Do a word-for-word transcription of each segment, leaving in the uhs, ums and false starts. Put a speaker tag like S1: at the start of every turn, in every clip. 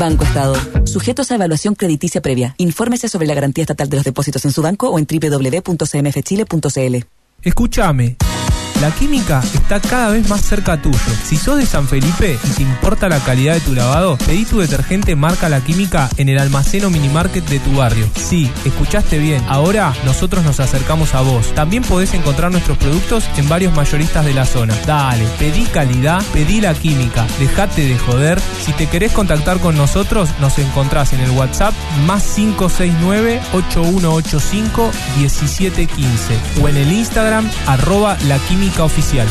S1: Banco Estado. Sujetos a evaluación crediticia previa. Infórmese sobre la garantía estatal de los depósitos en su banco o en doble u doble u doble u punto c m f chile punto c l.
S2: Escúchame. La Química está cada vez más cerca tuyo. Si sos de San Felipe y te importa la calidad de tu lavado, pedí tu detergente marca La Química en el almacén o minimarket de tu barrio. Sí, escuchaste bien. Ahora nosotros nos acercamos a vos. También podés encontrar nuestros productos en varios mayoristas de la zona. Dale, pedí calidad, pedí La Química. Dejate de joder. Si te querés contactar con nosotros, nos encontrás en el WhatsApp más cinco seis nueve, ocho uno ocho cinco, uno siete uno cinco o en el Instagram arroba La Química Oficial.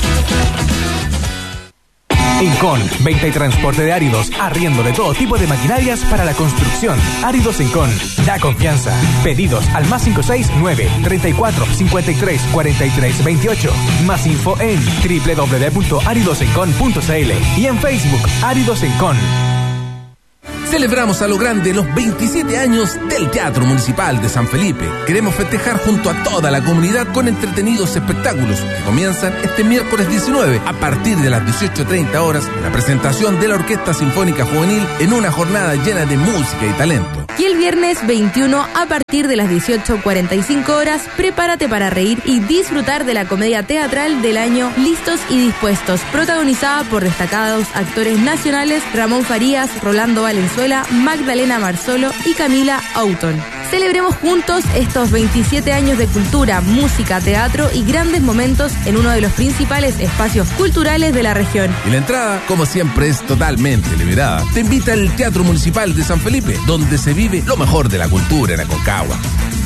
S3: Incon, venta y transporte de áridos, arriendo de todo tipo de maquinarias para la construcción. Áridos Incon, da confianza. Pedidos al más cinco seis nueve, treinta y cuatro, cincuenta y tres, cuarenta y tres, veintiocho. Más info en doble u doble u doble u punto áridos incon punto c l y en Facebook Áridos Incon.
S4: Celebramos a lo grande los veintisiete años del Teatro Municipal de San Felipe. Queremos festejar junto a toda la comunidad con entretenidos espectáculos que comienzan este miércoles diecinueve a partir de las dieciocho treinta horas, la presentación de la Orquesta Sinfónica Juvenil en una jornada llena de música y talento.
S5: Y el viernes veintiuno, a partir de las dieciocho cuarenta y cinco horas, prepárate para reír y disfrutar de la comedia teatral del año Listos y Dispuestos, protagonizada por destacados actores nacionales Ramón Farías, Rolando Valenzuela, Magdalena Marzolo y Camila Auton. Celebremos juntos estos veintisiete años de cultura, música, teatro y grandes momentos en uno de los principales espacios culturales de la región.
S4: Y la entrada, como siempre, es totalmente liberada. Te invita el Teatro Municipal de San Felipe, donde se vive lo mejor de la cultura en Aconcagua.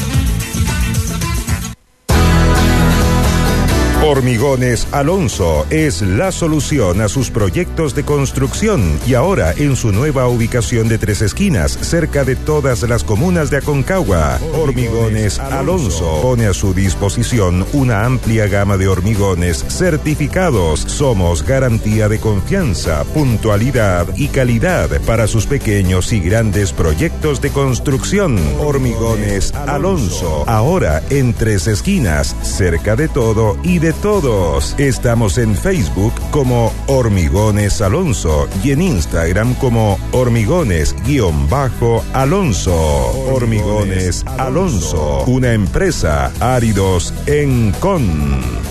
S6: Hormigones Alonso es la solución a sus proyectos de construcción y ahora en su nueva ubicación de Tres Esquinas, cerca de todas las comunas de Aconcagua. Hormigones Alonso pone a su disposición una amplia gama de hormigones certificados. Somos garantía de confianza, puntualidad y calidad para sus pequeños y grandes proyectos de construcción. Hormigones Alonso, ahora en Tres Esquinas, cerca de todo y de todos. Estamos en Facebook como Hormigones Alonso y en Instagram como Hormigones-Alonso. Hormigones Alonso, una empresa Áridos Incon.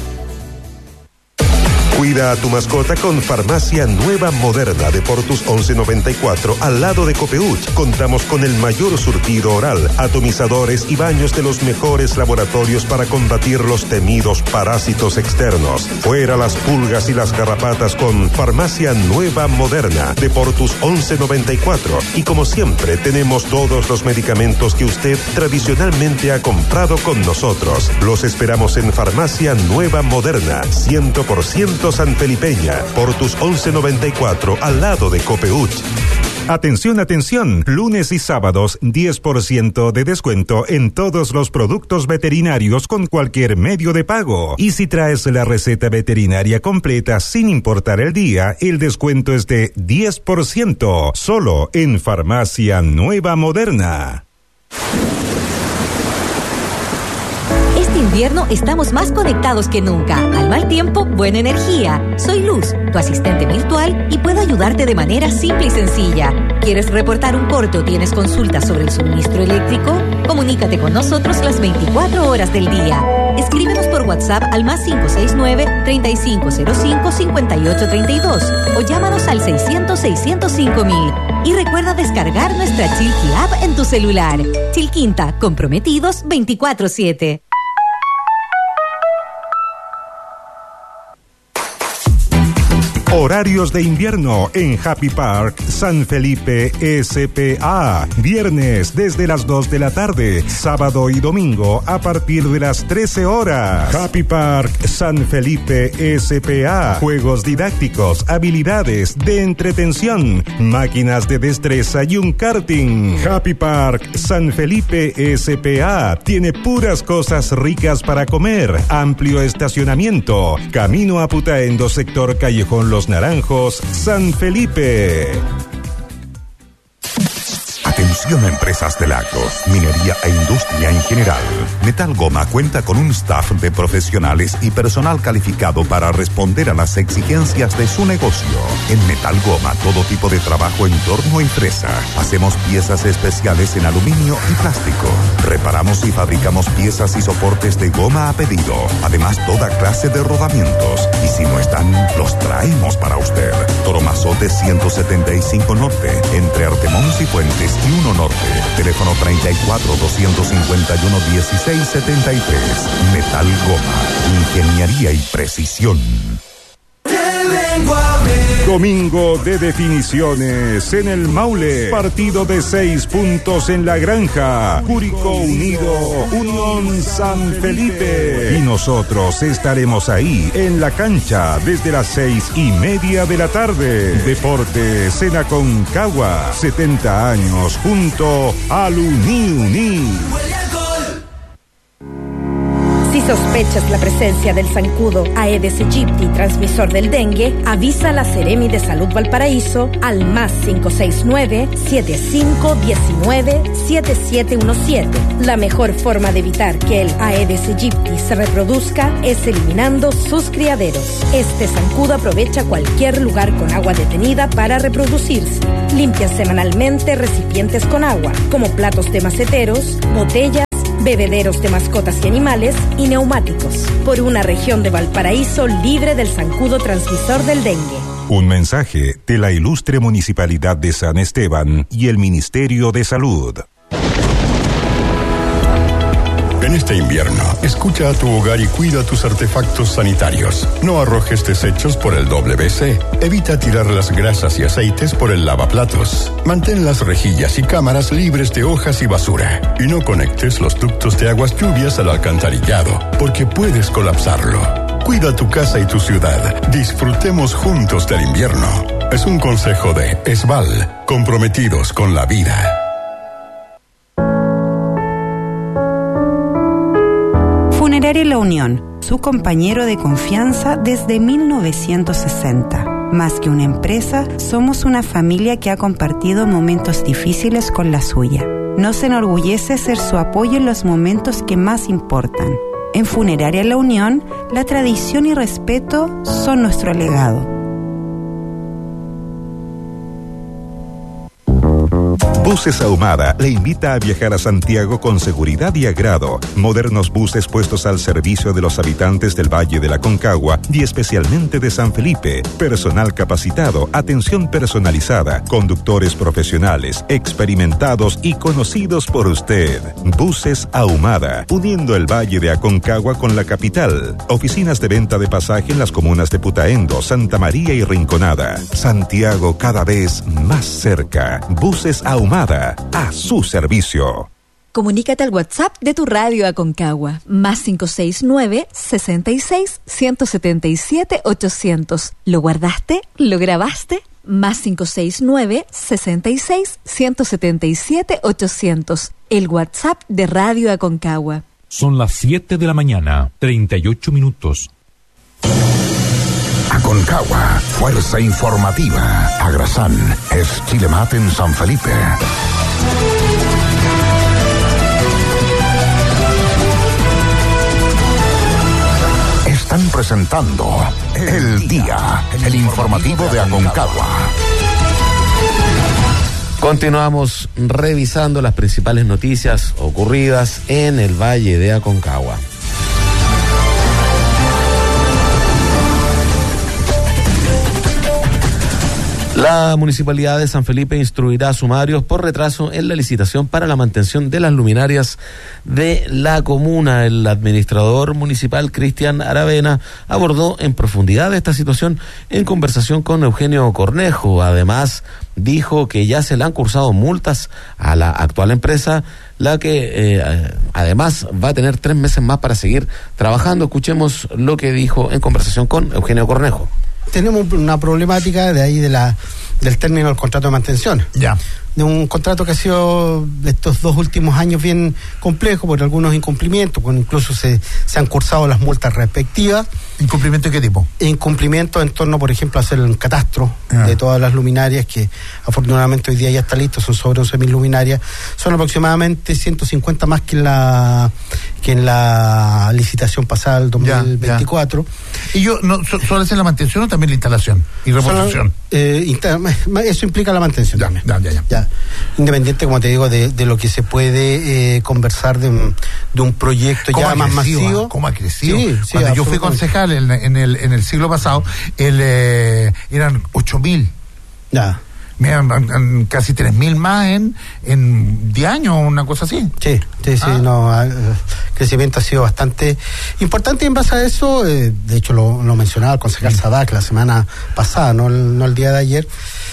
S6: Cuida a tu mascota con Farmacia Nueva Moderna de Portus once noventa y cuatro al lado de Copeuch. Contamos con el mayor surtido oral, atomizadores y baños de los mejores laboratorios para combatir los temidos parásitos externos. Fuera las pulgas y las garrapatas con Farmacia Nueva Moderna de Portus once noventa y cuatro. Y como siempre tenemos todos los medicamentos que usted tradicionalmente ha comprado con nosotros. Los esperamos en Farmacia Nueva Moderna, cien por ciento sanfelipeña, Portus once noventa y cuatro, al lado de Copeuch. Atención, atención, lunes y sábados diez por ciento de descuento en todos los productos veterinarios con cualquier medio de pago. Y si traes la receta veterinaria completa sin importar el día, el descuento es de diez por ciento, solo en Farmacia Nueva Moderna.
S7: Este invierno estamos más conectados que nunca. Al mal tiempo, buena energía. Soy Luz, tu asistente virtual, y puedo ayudarte de manera simple y sencilla. ¿Quieres reportar un corte o tienes consultas sobre el suministro eléctrico? Comunícate con nosotros las veinticuatro horas del día. Escríbenos por WhatsApp al más cinco seis nueve, treinta y cinco cero cinco, cincuenta y ocho treinta y dos o llámanos al seiscientos, seiscientos cinco mil. Y recuerda descargar nuestra Chilqui App en tu celular. Chilquinta, comprometidos veinticuatro siete.
S6: Horarios de invierno en Happy Park San Felipe S P A. Viernes desde las dos de la tarde, sábado y domingo a partir de las trece horas. Happy Park San Felipe S P A. Juegos didácticos, habilidades de entretención, máquinas de destreza y un karting. Happy Park San Felipe S P A tiene puras cosas ricas para comer, amplio estacionamiento, camino a Putaendo, sector Callejón Los Naranjos, San Felipe.
S8: Atención. Atención a empresas de lagos, minería e industria en general. Metal Goma cuenta con un staff de profesionales y personal calificado para responder a las exigencias de su negocio. En Metal Goma, todo tipo de trabajo en torno a empresa. Hacemos piezas especiales en aluminio y plástico. Reparamos y fabricamos piezas y soportes de goma a pedido. Además, toda clase de rodamientos. Y si no están, los traemos para usted. Toromazote ciento setenta y cinco Norte, entre Artemons y Fuentes y uno Norte. Teléfono treinta y cuatro, doscientos cincuenta y uno, dieciséis setenta y tres. Metal Goma, ingeniería y precisión.
S9: Domingo de definiciones en el Maule. Partido de seis puntos en la Granja. Curicó Unido, Unión San Felipe. Y nosotros estaremos ahí en la cancha desde las seis y media de la tarde. Deportes en Aconcagua. setenta años junto al Uni Uni.
S10: Si sospechas la presencia del zancudo Aedes aegypti, transmisor del dengue, avisa a la Seremi de Salud Valparaíso al más cinco seis nueve, siete cinco uno nueve, siete siete uno siete. La mejor forma de evitar que el Aedes aegypti se reproduzca es eliminando sus criaderos. Este zancudo aprovecha cualquier lugar con agua detenida para reproducirse. Limpia semanalmente recipientes con agua, como platos de maceteros, botellas, bebederos de mascotas y animales y neumáticos, por una región de Valparaíso libre del zancudo transmisor del dengue.
S6: Un mensaje de la ilustre Municipalidad de San Esteban y el Ministerio de Salud.
S11: En este invierno, escucha a tu hogar y cuida tus artefactos sanitarios. No arrojes desechos por el doble C. Evita tirar las grasas y aceites por el lavaplatos. Mantén las rejillas y cámaras libres de hojas y basura. Y no conectes los ductos de aguas lluvias al alcantarillado, porque puedes colapsarlo. Cuida tu casa y tu ciudad. Disfrutemos juntos del invierno. Es un consejo de ESVAL, comprometidos con la vida.
S12: Funeraria La Unión, su compañero de confianza desde mil novecientos sesenta. Más que una empresa, somos una familia que ha compartido momentos difíciles con la suya. Nos enorgullece ser su apoyo en los momentos que más importan. En Funeraria La Unión, la tradición y respeto son nuestro legado.
S6: Buses Ahumada le invita a viajar a Santiago con seguridad y agrado. Modernos buses puestos al servicio de los habitantes del Valle de la Aconcagua y especialmente de San Felipe. Personal capacitado, atención personalizada, conductores profesionales, experimentados y conocidos por usted. Buses Ahumada, uniendo el Valle de Aconcagua con la capital. Oficinas de venta de pasaje en las comunas de Putaendo, Santa María y Rinconada. Santiago cada vez más cerca. Buses Ahumada, a su servicio.
S13: Comunícate al WhatsApp de tu radio Aconcagua, más cinco seis nueve, sesenta y seis, ciento setenta y siete, ochocientos. ¿Lo guardaste? ¿Lo grabaste? Más cinco seis nueve, sesenta y seis, ciento setenta y siete, ochocientos. El WhatsApp de Radio Aconcagua.
S14: Son las siete de la mañana, treinta y ocho minutos.
S8: Aconcagua, fuerza informativa. Agrasán es Chilemate en San Felipe. Están presentando El Día, el informativo de Aconcagua.
S15: Continuamos revisando las principales noticias ocurridas en el Valle de Aconcagua. La Municipalidad de San Felipe instruirá a sumarios por retraso en la licitación para la mantención de las luminarias de la comuna. El administrador municipal Cristian Aravena abordó en profundidad esta situación en conversación con Eugenio Cornejo. Además, dijo que ya se le han cursado multas a la actual empresa, la que eh, además va a tener tres meses más para seguir trabajando. Escuchemos lo que dijo en conversación con Eugenio Cornejo.
S16: Tenemos una problemática de ahí de la del término del contrato de mantención.
S17: Ya.
S16: De un contrato que ha sido estos dos últimos años bien complejo por algunos incumplimientos, pues incluso se, se han cursado las multas respectivas.
S17: ¿Incumplimiento de qué tipo?
S16: Incumplimiento en torno, por ejemplo, a hacer un catastro
S17: ah.
S16: de todas las luminarias, que afortunadamente hoy día ya está listo, son sobre once mil luminarias, son aproximadamente ciento cincuenta más que en la que en la licitación pasada del dos mil veinticuatro.
S17: Ya, ya. ¿Y yo no, so, solo hacen la mantención o también la instalación y reposición?
S16: Eh, insta- eso implica la mantención
S17: ya,
S16: también.
S17: Ya, ya, ya.
S16: ya. Independiente, como te digo, de, de lo que se puede eh, conversar de un, de un proyecto ya más masivo.
S17: ¿Cómo ha crecido?
S16: Sí, sí,
S17: Cuando yo fui concejal en, en, el, en el siglo pasado, el, eh, eran ocho mil.
S16: Ya.
S17: Mira, casi tres mil más en en diez años, una cosa así.
S16: Sí, sí, sí, ah. no, el crecimiento ha sido bastante importante y en base a eso, eh, de hecho lo, lo mencionaba el concejal sí. Sadak la semana pasada, no el, no el día de ayer,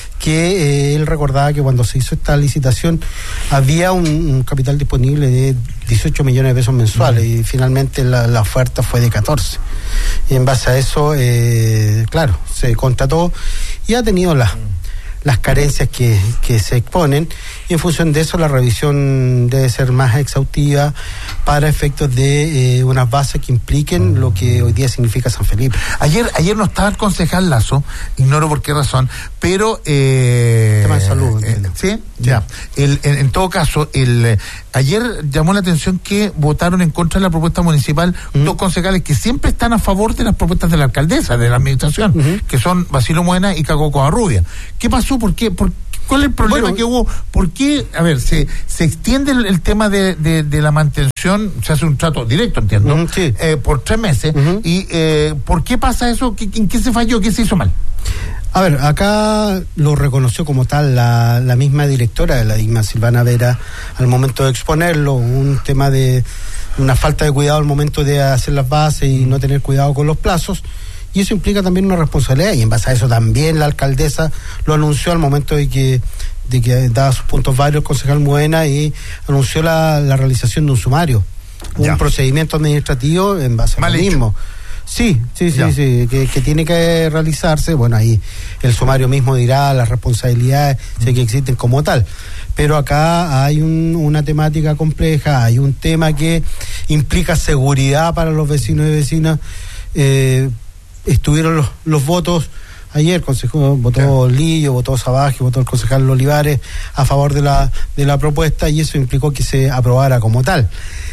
S16: que eh, él recordaba que cuando se hizo esta licitación había un, un capital disponible de dieciocho millones de pesos mensuales mm. y finalmente la, la oferta fue de catorce. Y en base a eso, eh, claro, se contrató y ha tenido las... Mm. las carencias que, que se exponen, y en función de eso la revisión debe ser más exhaustiva para efectos de eh, unas bases que impliquen lo que hoy día significa San Felipe.
S17: Ayer ayer no estaba el concejal Lazo, ignoro por qué razón, pero... Eh,
S16: tema de salud.
S17: Eh, ¿Sí? sí. Ya. El, en, en todo caso, el ayer llamó la atención que votaron en contra de la propuesta municipal uh-huh. dos concejales que siempre están a favor de las propuestas de la alcaldesa, de la administración, uh-huh. que son Basilio Moena y Caco Covarrubia. ¿Qué pasó? ¿Por qué? ¿Por ¿Cuál es el problema bueno, que hubo? ¿Por qué? A ver, se, se extiende el, el tema de, de, de la mantención, se hace un trato directo, entiendo,
S16: uh-huh, sí.
S17: eh, por tres meses. Uh-huh. ¿Y eh, por qué pasa eso? ¿Qué, ¿En qué se falló? ¿Qué se hizo mal?
S16: A ver, acá lo reconoció como tal la, la misma directora de la D I G M A, Silvana Vera, al momento de exponerlo, un tema de una falta de cuidado al momento de hacer las bases y no tener cuidado con los plazos. Y eso implica también una responsabilidad, y en base a eso también la alcaldesa lo anunció al momento de que de que daba sus puntos varios el concejal Moena y anunció la, la realización de un sumario, un ya. procedimiento administrativo en base a lo mismo. Sí, sí, sí, ya. sí, que, que tiene que realizarse. Bueno, ahí el sumario mismo dirá las responsabilidades mm. sé que existen como tal. Pero acá hay un, una temática compleja, hay un tema que implica seguridad para los vecinos y vecinas. Eh, estuvieron los, los votos ayer, consejo, votó yeah. Lillo, votó Sabaje, votó el concejal Olivares a favor de la de la propuesta, y eso implicó que se aprobara como tal.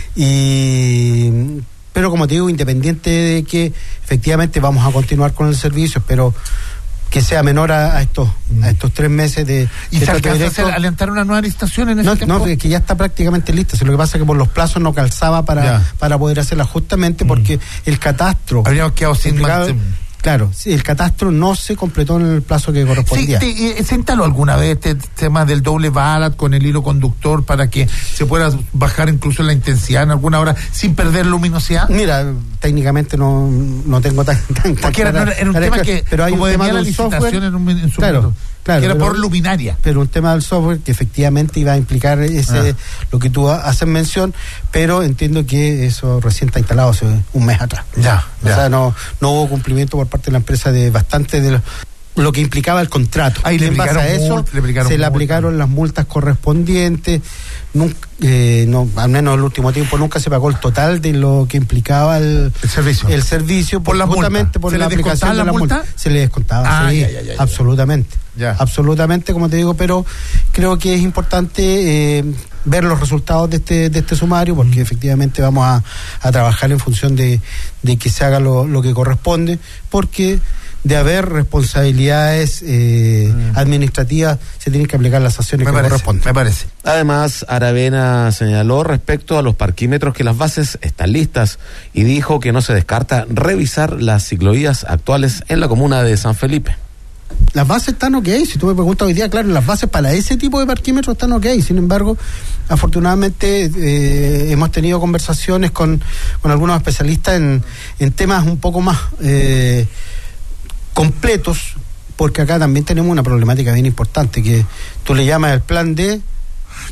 S16: Y pero como te digo, independiente de que efectivamente vamos a continuar con el servicio, espero que sea menor a, a estos mm. a estos tres meses de
S17: ¿Y de se alcanza a hacer, alentar una nueva licitación en ese
S16: no,
S17: tiempo?
S16: No, que ya está prácticamente lista. Lo que pasa es que por los plazos no calzaba para, yeah. para poder hacerla, justamente porque mm. el catastro
S17: habríamos quedado sin más.
S16: Claro, sí, el catastro no se completó en el plazo que correspondía.
S17: Sí, te, ¿se instaló alguna vez este tema del doble ballot con el hilo conductor para que se pueda bajar incluso la intensidad en alguna hora sin perder luminosidad?
S16: Mira, técnicamente no, no tengo tan... tan
S17: Porque era, era un tema que,
S16: pero hay
S17: como
S16: un tema
S17: de la
S16: licitación
S17: software, en, un, en su
S16: claro,
S17: momento,
S16: claro,
S17: que era
S16: pero,
S17: por luminaria.
S16: Pero un tema del software que efectivamente iba a implicar ese ah. lo que tú haces mención, pero entiendo que eso recién está instalado hace un mes atrás.
S17: Ya, ya.
S16: O sea, no, no hubo cumplimiento por parte de la empresa de bastante de lo, lo que implicaba el contrato.
S17: Ahí
S16: y
S17: le
S16: en base a eso
S17: mult, le se
S16: le
S17: multa.
S16: aplicaron las multas correspondientes. Nunca, eh, no, al menos en el último tiempo nunca se pagó el total de lo que implicaba el,
S17: el servicio,
S16: el servicio
S17: por la
S16: justamente
S17: multa.
S16: por la aplicación de la multa? multa. Se le descontaba,
S17: ah,
S16: sí,
S17: ya, ya, ya, ya.
S16: absolutamente,
S17: ya.
S16: absolutamente, como te digo, pero creo que es importante eh, ver los resultados de este de este sumario, porque mm. efectivamente vamos a, a trabajar en función de, de que se haga lo, lo que corresponde, porque de haber responsabilidades eh, mm. administrativas, se tienen que aplicar las sanciones
S17: me
S16: que
S17: parece,
S16: corresponden.
S17: Me parece.
S15: Además, Aravena señaló respecto a los parquímetros que las bases están listas y dijo que no se descarta revisar las ciclovías actuales en la comuna de San Felipe.
S16: Las bases están ok, si tú me preguntas hoy día, claro, las bases para ese tipo de parquímetros están ok, sin embargo, afortunadamente eh, hemos tenido conversaciones con, con algunos especialistas en, en temas un poco más eh, completos, porque acá también tenemos una problemática bien importante, que tú le llamas el plan D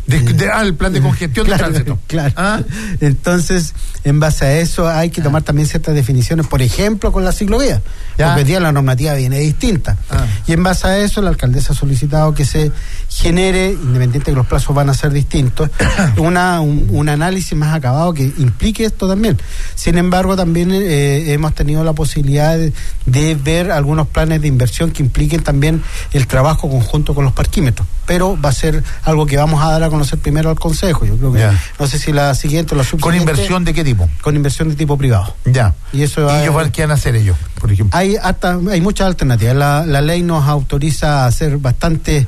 S17: De, de, ah, el plan de congestión
S16: claro,
S17: de tránsito.
S16: Claro.
S17: ¿Ah?
S16: Entonces, en base a eso hay que tomar también ciertas definiciones, por ejemplo, con la ciclovía. Ya. Porque hoy día la normativa viene distinta. Ah. Y en base a eso, la alcaldesa ha solicitado que se genere, independiente de que los plazos van a ser distintos, una, un, un análisis más acabado que implique esto también. Sin embargo, también eh, hemos tenido la posibilidad de, de ver algunos planes de inversión que impliquen también el trabajo conjunto con los parquímetros. Pero va a ser algo que vamos a dar a conocer primero al Consejo. Yo creo que, yeah. no sé si la siguiente o la subsiguiente.
S17: ¿Con inversión de qué tipo?
S16: Con inversión de tipo privado.
S17: Ya.
S16: Y eso
S17: ¿Y ellos van, qué van a hacer ellos, por ejemplo?
S16: Hay hasta, hay muchas alternativas. La, la ley nos autoriza a hacer bastantes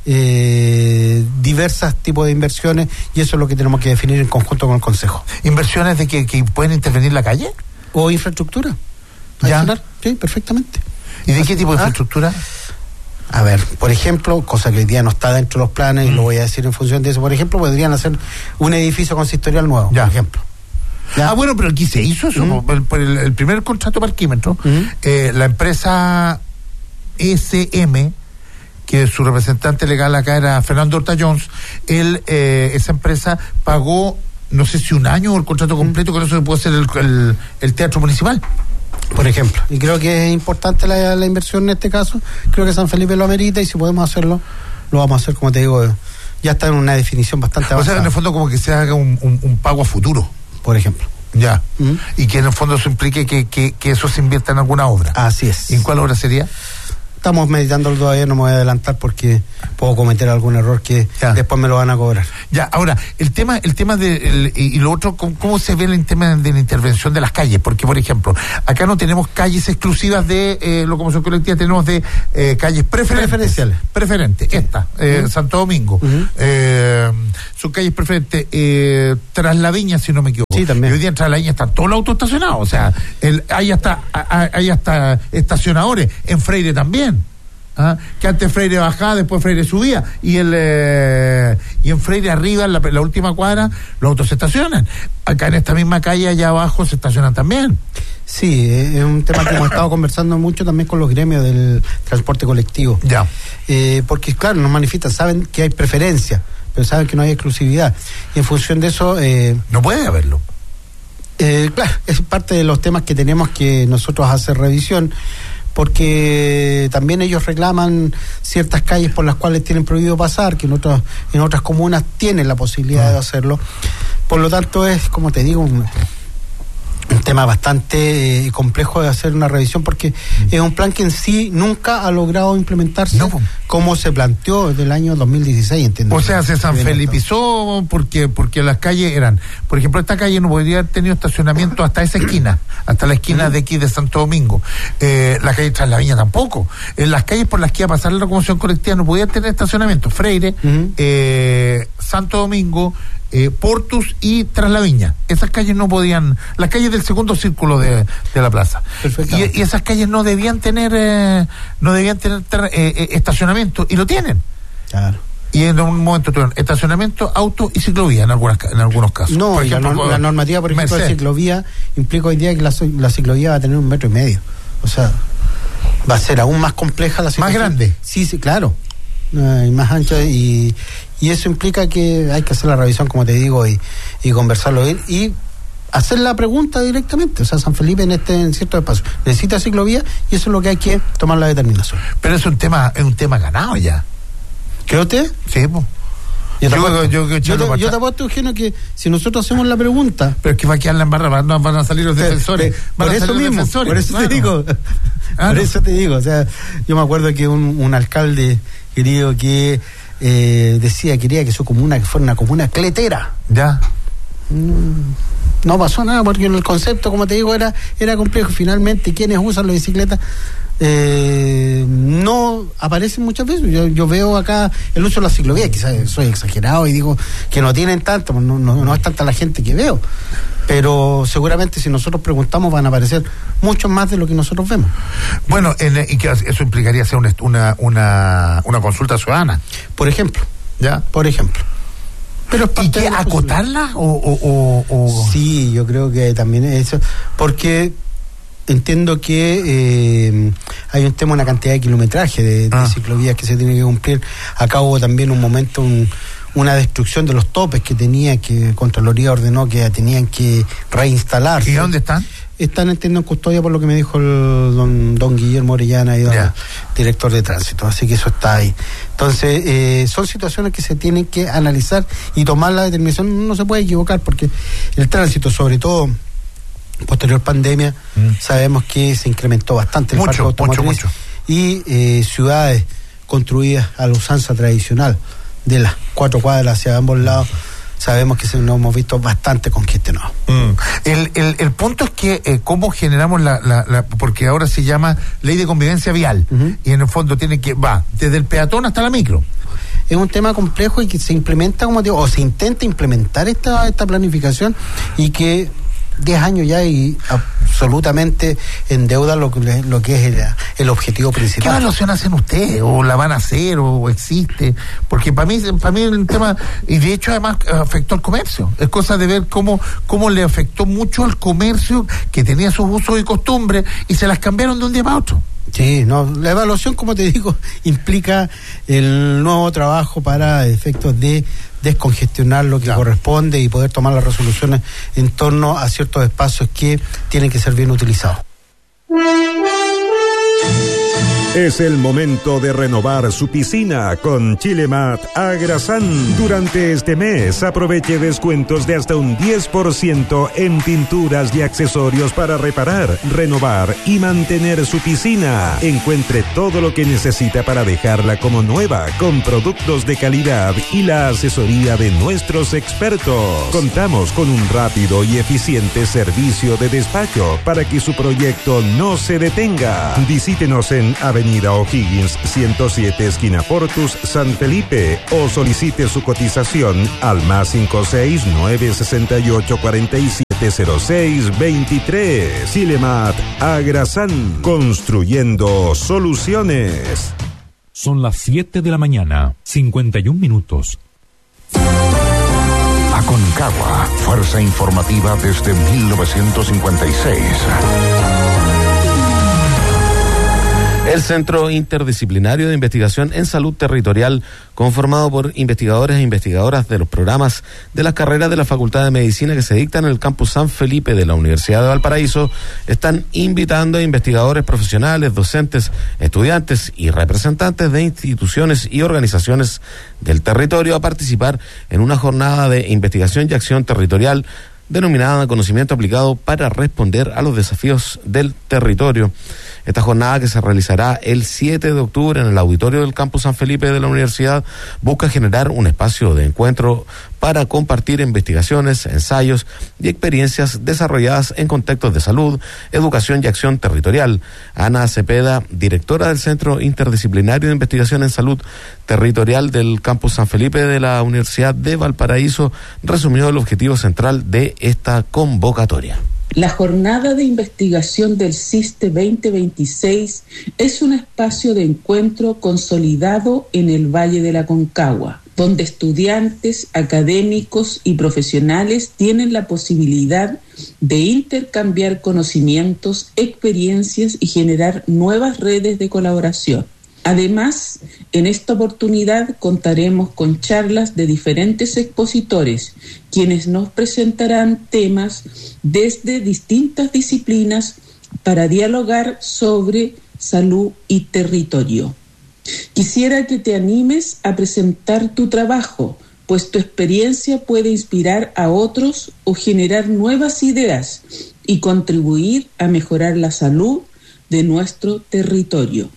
S16: eh, diversas tipos de inversiones y eso es lo que tenemos que definir en conjunto con el Consejo.
S17: ¿Inversiones de que, que pueden intervenir la calle?
S16: O infraestructura.
S17: ¿Ya?
S16: Sí, perfectamente.
S17: ¿Y de qué tipo de infraestructura?
S16: A ver, por ejemplo, cosa que hoy día no está dentro de los planes, mm. y lo voy a decir en función de eso, por ejemplo, podrían hacer un edificio consistorial nuevo,
S17: ya.
S16: por ejemplo.
S17: ¿Ya? Ah, bueno, pero aquí se hizo eso, mm. por, por el, el primer contrato parquímetro, mm. eh, la empresa S M, que su representante legal acá era Fernando Horta Jones, él, eh, esa empresa pagó, no sé si un año o el contrato completo, con eso se puede hacer el, el, el teatro municipal.
S16: Por ejemplo, y creo que es importante la, la inversión en este caso, creo que San Felipe lo amerita y si podemos hacerlo, lo vamos a hacer, como te digo, ya está en una definición bastante avanzada.
S17: O sea, en el fondo como que se haga un, un, un pago a futuro.
S16: Por ejemplo.
S17: Ya. ¿Mm? Y que en el fondo eso implique que, que, que eso se invierta en alguna obra.
S16: Así es.
S17: ¿Y en cuál obra sería?
S16: Estamos meditándolo todavía, no me voy a adelantar porque puedo cometer algún error que ya. Después me lo van a cobrar.
S17: Ya, ahora, el tema el tema de el, y, y lo otro, ¿cómo, ¿cómo se ve el tema de la intervención de las calles? Porque, por ejemplo, acá no tenemos calles exclusivas de eh, locomoción colectiva, tenemos de eh, calles preferentes.
S16: Preferenciales.
S17: Preferentes, sí. Esta, eh, uh-huh. Santo Domingo. Uh-huh. Eh, son calles preferentes. Eh, Tras la Viña, si no me equivoco.
S16: Sí, también.
S17: Y hoy día en Tras la Viña están todos los autos estacionados. O sea, el, hay, hasta, hay hasta estacionadores. En Freire también. ¿Ah? Que antes Freire bajaba, después Freire subía y el eh, y en Freire arriba, en la, la última cuadra, los autos se estacionan. Acá en esta misma calle allá abajo se estacionan también.
S16: Sí, es un tema que hemos estado conversando mucho también con los gremios del transporte colectivo.
S17: Ya.
S16: Eh, porque claro, nos manifiestan, saben que hay preferencia, pero saben que no hay exclusividad. Y en función de eso... Eh,
S17: no puede haberlo.
S16: Eh, claro, es parte de los temas que tenemos que nosotros hacer revisión, porque también ellos reclaman ciertas calles por las cuales tienen prohibido pasar, que en otras en otras comunas tienen la posibilidad ah. de hacerlo. Por lo tanto, es, como te digo, un, un tema bastante eh, complejo de hacer una revisión, porque mm. es un plan que en sí nunca ha logrado implementarse no. como se planteó desde el año dos mil dieciséis, entiendo.
S17: O sea, se sanfelipizó porque porque las calles eran, por ejemplo, esta calle no podría haber tenido estacionamiento hasta esa esquina, hasta la esquina de aquí de Santo Domingo. Eh, la calle Tras la Viña tampoco. En las calles por las que iba a pasar la locomoción colectiva no podía tener estacionamiento. Freire, uh-huh. eh, Santo Domingo, Eh, Portus y Tras la Viña. Esas calles no podían, las calles del segundo círculo de, de la plaza. Y, y esas calles no debían tener eh, no debían tener eh, eh, estacionamiento, y lo tienen.
S16: Claro.
S17: Y en un momento tuvieron estacionamiento, auto y ciclovía en algunas en algunos casos.
S16: No, por ejemplo, la, no, la normativa, por ejemplo, Merced. de ciclovía implica hoy día que la, la ciclovía va a tener un metro y medio. O sea, va a ser aún más compleja la situación.
S17: Más grande.
S16: Sí, sí, claro. Uh, y más ancha, y, y eso implica que hay que hacer la revisión, como te digo, y, y conversarlo y, y hacer la pregunta directamente. O sea, San Felipe en este en cierto espacio necesita ciclovía y eso es lo que hay que tomar la determinación.
S17: Pero es un tema es un tema ganado ya.
S16: ¿Cree usted?
S17: Sí, pues.
S16: Yo te, yo, yo, yo, yo, te, yo te apuesto, Eugenio, que si nosotros hacemos la pregunta...
S17: Pero es que va a quedar la embarrada, van, van a salir los defensores.
S16: Te, te, van por a eso salir mismo, los defensores. Por eso claro. te digo. Ah, por no. eso te digo. O sea, yo me acuerdo que un, un alcalde querido que eh, decía, quería que su comuna que fuera una comuna cletera.
S17: Ya.
S16: Mm, no pasó nada, porque en el concepto, como te digo, era, era complejo. Finalmente, quienes usan la bicicleta... Eh, no aparecen muchas veces. Yo, yo veo acá el uso de la ciclovía, quizás soy exagerado y digo que no tienen tanto, no, no, no es tanta la gente que veo, pero seguramente si nosotros preguntamos van a aparecer muchos más de lo que nosotros vemos.
S17: Bueno, en, y que eso implicaría hacer una, una, una, una consulta ciudadana,
S16: por ejemplo.
S17: Ya,
S16: por ejemplo.
S17: Pero ¿y qué, acotarla o, o, o, o...?
S16: Sí, yo creo que también eso, porque entiendo que eh, hay un tema, una cantidad de kilometraje de, de ah. ciclovías que se tiene que cumplir. Acá hubo también un momento un, una destrucción de los topes que tenía, que Contraloría ordenó que tenían que reinstalarse.
S17: ¿Y dónde están?
S16: Están entendiendo en custodia, por lo que me dijo el don, don Guillermo Orellana, y don yeah. director de tránsito, así que eso está ahí. Entonces, eh, son situaciones que se tienen que analizar y tomar la determinación. No se puede equivocar, porque el tránsito, sobre todo posterior pandemia, mm. sabemos que se incrementó bastante el
S17: mucho,
S16: parque automotriz,
S17: mucho, mucho.
S16: y eh, ciudades construidas a la usanza tradicional de las cuatro cuadras hacia ambos lados, sabemos que se, nos hemos visto bastante congestionados.
S17: Mm. El, el, el punto es que eh, cómo generamos la, la, la, porque ahora se llama ley de convivencia vial, uh-huh. y en el fondo tiene que, va, desde el peatón hasta la micro.
S16: Es un tema complejo y que se implementa, como digo, o se intenta implementar esta, esta planificación, y que diez años ya y absolutamente endeuda lo, lo que es el, el objetivo principal.
S17: ¿Qué evaluación hacen ustedes? ¿O la van a hacer? ¿O existe? Porque para mí, para mí el tema, y de hecho además afectó al comercio. Es cosa de ver cómo, cómo le afectó mucho al comercio, que tenía sus usos y costumbres, y se las cambiaron de un día para otro.
S16: Sí, no, la evaluación, como te digo, implica el nuevo trabajo para efectos de descongestionar lo que claro. corresponde y poder tomar las resoluciones en torno a ciertos espacios que tienen que ser bien utilizados.
S9: Es el momento de renovar su piscina con Chilemat Agrasan. Durante este mes aproveche descuentos de hasta un diez por ciento en pinturas y accesorios para reparar, renovar y mantener su piscina. Encuentre todo lo que necesita para dejarla como nueva, con productos de calidad y la asesoría de nuestros expertos. Contamos con un rápido y eficiente servicio de despacho para que su proyecto no se detenga. Visítenos en Avenida Avenida O'Higgins ciento siete, esquina Portus, San Felipe, o solicite su cotización al más cinco seis nueve sesenta y ocho cuarenta y siete cero seis veintitrés. Chilemat Agrasan, construyendo soluciones.
S14: Son las siete de la mañana, cincuenta y un minutos.
S18: Aconcagua, fuerza informativa desde mil novecientos cincuenta y seis.
S15: El Centro Interdisciplinario de Investigación en Salud Territorial, conformado por investigadores e investigadoras de los programas de las carreras de la Facultad de Medicina que se dictan en el campus San Felipe de la Universidad de Valparaíso, están invitando a investigadores profesionales, docentes, estudiantes y representantes de instituciones y organizaciones del territorio a participar en una jornada de investigación y acción territorial denominada Conocimiento Aplicado para responder a los desafíos del territorio. Esta jornada, que se realizará el siete de octubre en el auditorio del campus San Felipe de la universidad, busca generar un espacio de encuentro para compartir investigaciones, ensayos y experiencias desarrolladas en contextos de salud, educación y acción territorial. Ana Cepeda, directora del Centro Interdisciplinario de Investigación en Salud Territorial del campus San Felipe de la Universidad de Valparaíso, resumió el objetivo central de esta convocatoria.
S19: La jornada de investigación del CISTE veinte veintiséis es un espacio de encuentro consolidado en el Valle de la Aconcagua, donde estudiantes, académicos y profesionales tienen la posibilidad de intercambiar conocimientos, experiencias y generar nuevas redes de colaboración. Además, en esta oportunidad contaremos con charlas de diferentes expositores, quienes nos presentarán temas desde distintas disciplinas para dialogar sobre salud y territorio. Quisiera que te animes a presentar tu trabajo, pues tu experiencia puede inspirar a otros o generar nuevas ideas y contribuir a mejorar la salud de nuestro territorio.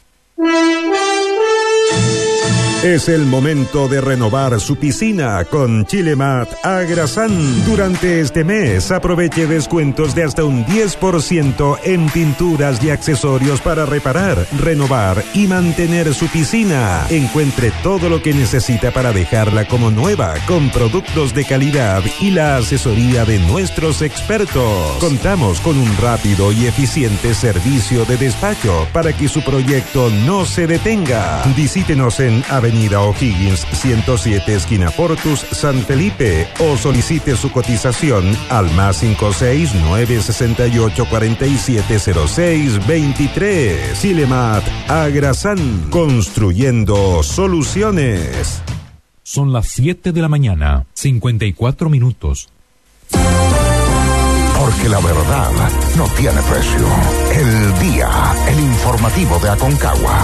S9: Es el momento de renovar su piscina con Chilemat Agrasan. Durante este mes aproveche descuentos de hasta un diez por ciento en pinturas y accesorios para reparar, renovar y mantener su piscina. Encuentre todo lo que necesita para dejarla como nueva, con productos de calidad y la asesoría de nuestros expertos. Contamos con un rápido y eficiente servicio de despacho para que su proyecto no se detenga. Visítenos en Avenida Avenida O'Higgins ciento siete, esquina Portus, San Felipe, o solicite su cotización al más cinco seis nueve sesenta y ocho cuarenta y siete cero seis veintitrés. Chilemat Agrasan, construyendo soluciones.
S14: Son las siete de la mañana, cincuenta y cuatro minutos.
S18: Porque la verdad no tiene precio. El día, el informativo de Aconcagua.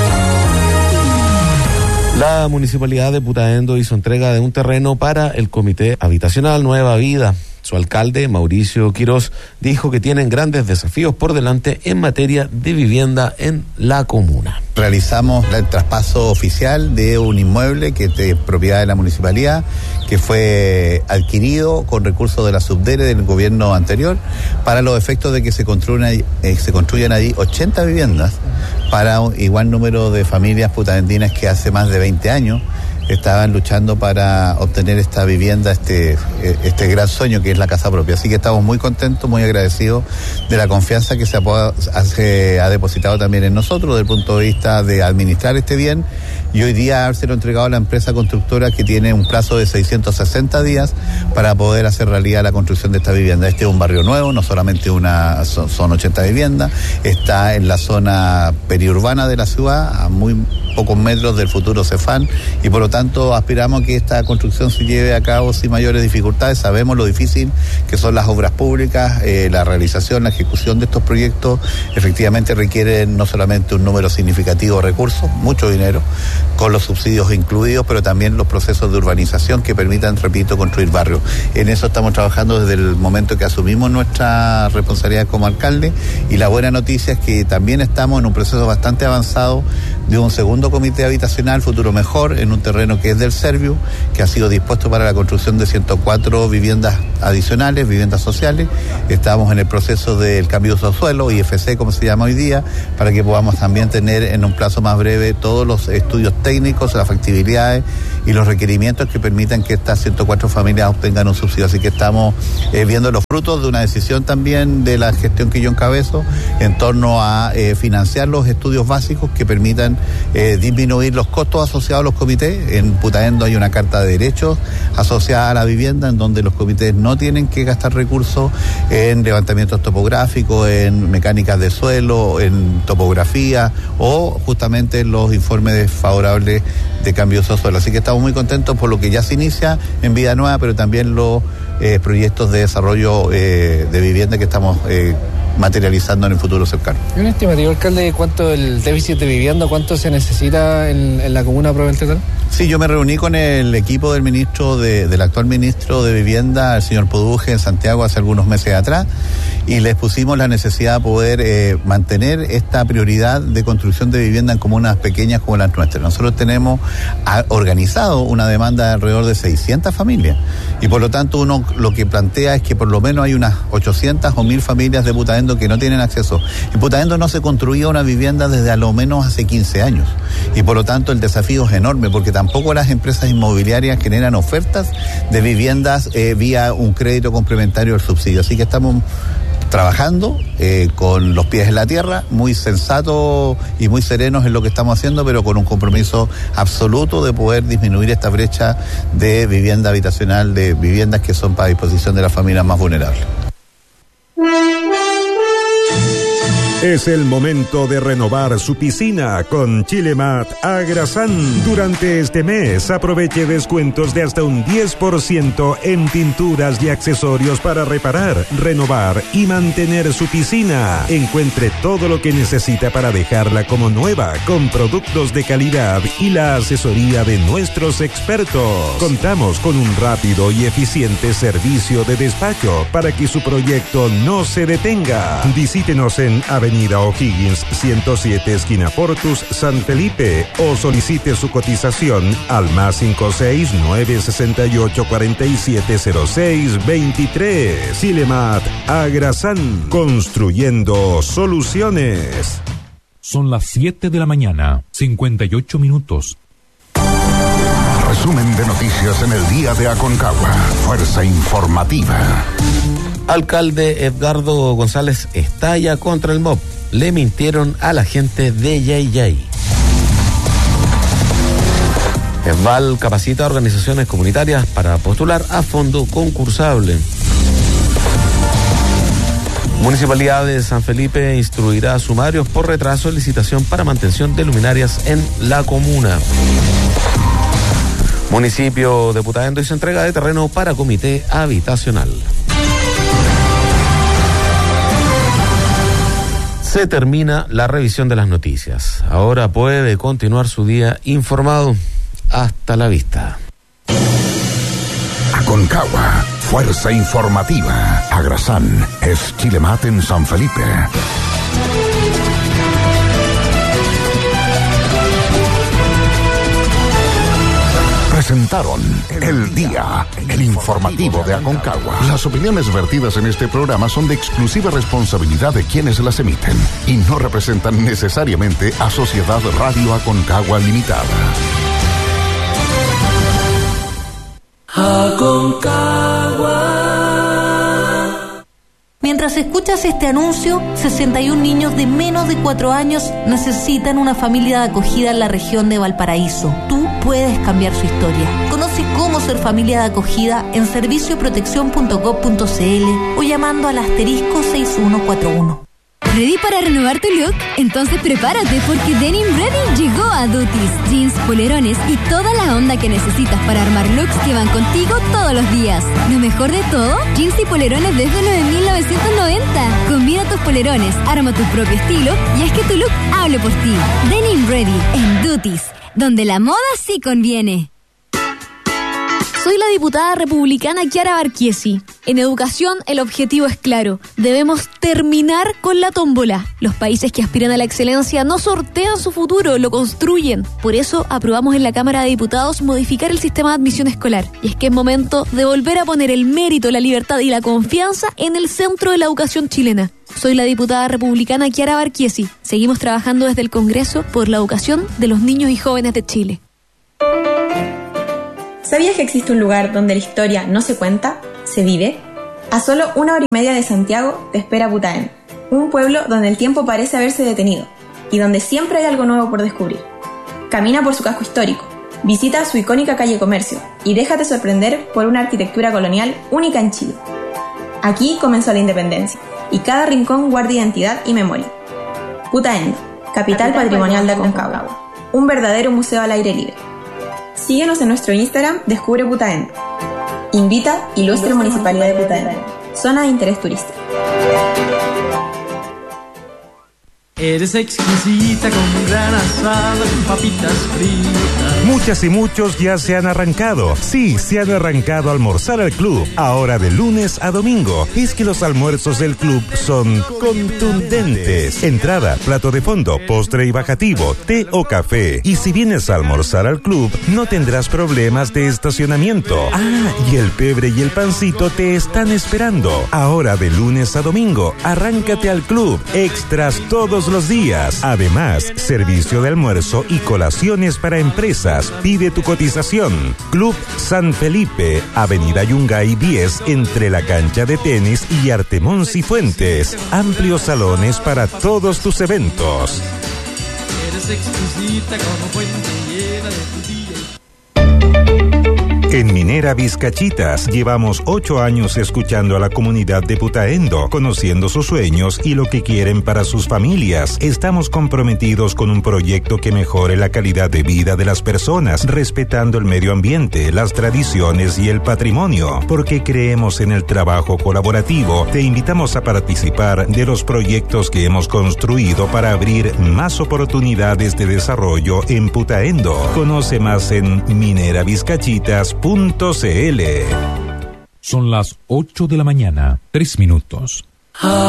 S15: La Municipalidad de Putaendo hizo entrega de un terreno para el Comité Habitacional Nueva Vida. Su alcalde, Mauricio Quirós, dijo que tienen grandes desafíos por delante en materia de vivienda en la comuna.
S20: Realizamos el traspaso oficial de un inmueble que es de propiedad de la municipalidad, que fue adquirido con recursos de la Subdere del gobierno anterior, para los efectos de que se construyan, eh, se construyan allí ochenta viviendas para un igual número de familias putaendinas que hace más de veinte años estaban luchando para obtener esta vivienda, este, este gran sueño que es la casa propia. Así que estamos muy contentos, muy agradecidos de la confianza que se ha, se ha depositado también en nosotros desde el punto de vista de administrar este bien, y hoy día habérselo entregado a la empresa constructora, que tiene un plazo de seiscientos sesenta días para poder hacer realidad la construcción de esta vivienda. Este es un barrio nuevo, no solamente una, son, son ochenta viviendas, está en la zona periurbana de la ciudad, a muy pocos metros del futuro Cefán, y por lo tanto aspiramos a que esta construcción se lleve a cabo sin mayores dificultades. Sabemos lo difícil que son las obras públicas, eh, la realización, la ejecución de estos proyectos efectivamente requieren no solamente un número significativo de recursos, mucho dinero, con los subsidios incluidos, pero también los procesos de urbanización que permitan, repito, construir barrios. En eso estamos trabajando desde el momento que asumimos nuestra responsabilidad como alcalde, y la buena noticia es que también estamos en un proceso bastante avanzado de un segundo comité habitacional, Futuro Mejor, en un terreno que es del Serviu, que ha sido dispuesto para la construcción de ciento cuatro viviendas adicionales, viviendas sociales. Estamos en el proceso del cambio de uso de suelo, I F C como se llama hoy día, para que podamos también tener en un plazo más breve todos los estudios técnicos, las factibilidades y los requerimientos que permitan que estas ciento cuatro familias obtengan un subsidio. Así que estamos eh, viendo los frutos de una decisión también de la gestión que yo encabezo en torno a eh, financiar los estudios básicos que permitan eh, disminuir los costos asociados a los comités. En Putaendo hay una carta de derechos asociada a la vivienda, en donde los comités no tienen que gastar recursos en levantamientos topográficos, en mecánicas de suelo, en topografía o justamente en los informes favorables de cambio de suelo. Así que estamos muy contentos por lo que ya se inicia en Vida Nueva, pero también los eh, proyectos de desarrollo eh, de vivienda que estamos eh, materializando en el futuro cercano.
S21: ¿Y un estimativo, alcalde, de cuánto el déficit de vivienda, cuánto se necesita en, en la comuna probablemente?
S20: Sí, yo me reuní con el equipo del ministro, de, del actual ministro de Vivienda, el señor Poduje, en Santiago hace algunos meses atrás, y les pusimos la necesidad de poder eh, mantener esta prioridad de construcción de vivienda en comunas pequeñas como las nuestras. Nosotros tenemos a, organizado una demanda de alrededor de seiscientas familias, y por lo tanto uno lo que plantea es que por lo menos hay unas ochocientas o mil familias de Putaendo que no tienen acceso. En Putaendo no se construía una vivienda desde a lo menos hace quince años, y por lo tanto el desafío es enorme, porque tampoco las empresas inmobiliarias generan ofertas de viviendas eh, vía un crédito complementario al subsidio. Así que estamos trabajando eh, con los pies en la tierra, muy sensatos y muy serenos en lo que estamos haciendo, pero con un compromiso absoluto de poder disminuir esta brecha de vivienda habitacional, de viviendas que son para disposición de las familias más vulnerables.
S9: Es el momento de renovar su piscina con Chilemat Agrasan. Durante este mes aproveche descuentos de hasta un diez por ciento en pinturas y accesorios para reparar, renovar y mantener su piscina. Encuentre todo lo que necesita para dejarla como nueva, con productos de calidad y la asesoría de nuestros expertos. Contamos con un rápido y eficiente servicio de despacho para que su proyecto no se detenga. Visítenos en Avenida O'Higgins ciento siete, esquina Portus, San Felipe, o solicite su cotización al más cinco seis nueve seis ocho cuatro siete cero seis veintitrés. Chilemat Agrasan, construyendo soluciones.
S14: Son las siete de la mañana, cincuenta y ocho minutos.
S18: Resumen de noticias en el día de Aconcagua. Fuerza informativa.
S15: Alcalde Edgardo González estalla contra el M O B. Le mintieron a la gente de Yay Yay. ESVAL capacita a organizaciones comunitarias para postular a fondo concursable. Municipalidad de San Felipe instruirá sumarios por retraso en licitación para mantención de luminarias en la comuna. Municipio de Putaendo hizo entrega de terreno para comité habitacional. Se termina la revisión de las noticias. Ahora puede continuar su día informado. Hasta la vista.
S18: Aconcagua, fuerza informativa. Agrasán es Chilemate en San Felipe. Presentaron El Día, el informativo de Aconcagua. Las opiniones vertidas en este programa son de exclusiva responsabilidad de quienes las emiten y no representan necesariamente a Sociedad Radio Aconcagua Limitada.
S1: Aconcagua. Mientras escuchas este anuncio, sesenta y un niños de menos de cuatro años necesitan una familia de acogida en la región de Valparaíso. Tú puedes cambiar su historia. Conoce cómo ser familia de acogida en servicio protección punto gov punto c l o llamando al asterisco seis uno cuatro uno.
S22: ¿Ready para renovar tu look? Entonces prepárate porque Denim Ready llegó a Duties. Jeans, polerones y toda la onda que necesitas para armar looks que van contigo todos los días. Lo mejor de todo, jeans y polerones desde nueve mil novecientos noventa. Combina tus polerones, arma tu propio estilo y haz que tu look hable por ti. Denim Ready en Duties, donde la moda sí conviene.
S23: Soy la diputada republicana Chiara Barquiesi. En educación el objetivo es claro. Debemos terminar con la tómbola. Los países que aspiran a la excelencia no sortean su futuro, lo construyen. Por eso aprobamos en la Cámara de Diputados modificar el sistema de admisión escolar. Y es que es momento de volver a poner el mérito, la libertad y la confianza en el centro de la educación chilena. Soy la diputada republicana Chiara Barquiesi. Seguimos trabajando desde el Congreso por la educación de los niños y jóvenes de Chile.
S24: ¿Sabías que existe un lugar donde la historia no se cuenta, se vive? A solo una hora y media de Santiago te espera Putaendo, un pueblo donde el tiempo parece haberse detenido y donde siempre hay algo nuevo por descubrir. Camina por su casco histórico, visita su icónica calle Comercio y déjate sorprender por una arquitectura colonial única en Chile. Aquí comenzó la independencia y cada rincón guarda identidad y memoria. Putaendo, capital, capital patrimonial de Aconcagua, un verdadero museo al aire libre. Síguenos en nuestro Instagram, Descubre Putaendo. Invita Ilustre Municipalidad de Putaendo. Zona de interés turístico.
S25: Eres exquisita con gran asado, con papitas fritas.
S9: Muchas y muchos ya se han arrancado. Sí, se han arrancado a almorzar al club. Ahora de lunes a domingo. Es que los almuerzos del club son contundentes. Entrada, plato de fondo, postre y bajativo, té o café. Y si vienes a almorzar al club, no tendrás problemas de estacionamiento. Ah, y el pebre y el pancito te están esperando. Ahora de lunes a domingo, arráncate al club. Extras todos los días. Además, servicio de almuerzo y colaciones para empresas. Pide tu cotización. Club San Felipe, Avenida Yungay diez, entre la cancha de tenis y Artemón Cifuentes. Amplios salones para todos tus eventos.
S25: Eres exquisita como fuente llena de tu día.
S9: En Minera Vizcachitas llevamos ocho años escuchando a la comunidad de Putaendo, conociendo sus sueños y lo que quieren para sus familias. Estamos comprometidos con un proyecto que mejore la calidad de vida de las personas, respetando el medio ambiente, las tradiciones y el patrimonio. Porque creemos en el trabajo colaborativo, te invitamos a participar de los proyectos que hemos construido para abrir más oportunidades de desarrollo en Putaendo. Conoce más en minera vizcachitas punto c l.
S14: Son las ocho de la mañana, tres minutos.